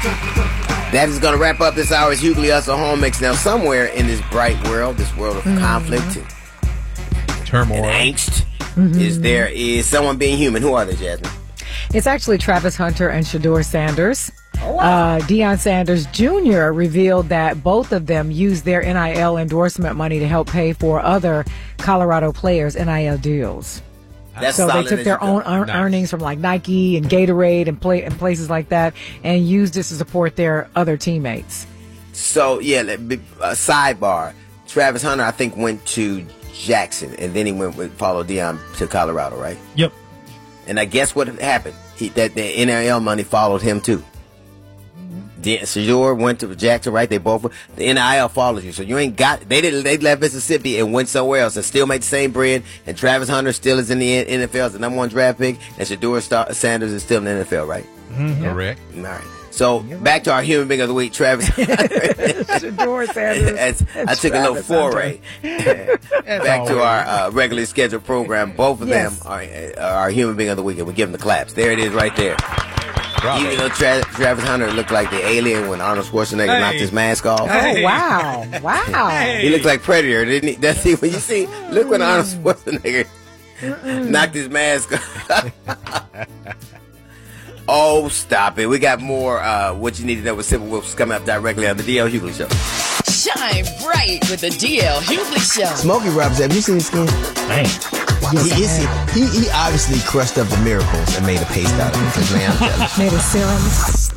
That is going to wrap up this hour's Hughley Hustle Home Mix. Now, somewhere in this bright world, this world of conflict and turmoil and angst, is someone being human. Who are they, Jasmine? It's actually Travis Hunter and Shedeur Sanders. Oh, wow. Deion Sanders Jr. revealed that both of them used their NIL endorsement money to help pay for other Colorado players' NIL deals. So they took their own earnings from like Nike and Gatorade and places like that and used it to support their other teammates. So, yeah, sidebar. Travis Hunter, I think, went to Jackson, and then he followed Deion to Colorado, right? Yep. And I guess what happened? That the NIL money followed him, too. Shedeur went to Jackson, right? They both, the NIL follows you. So you ain't got, they left Mississippi and went somewhere else and still made the same bread. And Travis Hunter still is in the NFL as the number 1 draft pick. And Shedeur Sanders is still in the NFL, right? Mm-hmm. Correct. All right. So back to our human being of the week, Travis Hunter. Shedeur Sanders. I took a little foray. Back to our regularly scheduled program. Both of them are our human being of the week, and we give them the claps. There it is right there. Bravo. Even though Travis Hunter looked like the alien when Arnold Schwarzenegger knocked his mask off. Oh, wow. Wow. He looked like Predator, didn't he? That's it. When you see, look when Arnold Schwarzenegger knocked his mask off. Oh, stop it. We got more What You Need to Know with Simple Wilkes coming up directly on the DL Hughley Show. Shine bright with the DL Hughley Show. Smokey Robinson, have you seen his skin? Man. He obviously crushed up the miracles and made a paste out of it. Man, I'm telling you. Made a serum.